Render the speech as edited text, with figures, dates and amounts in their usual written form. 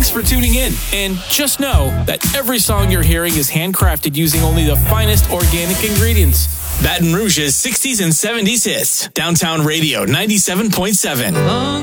Thanks for tuning in. And just know that every song you're hearing is handcrafted using only the finest organic ingredients. Baton Rouge's 60s and 70s hits. Downtown Radio 97.7.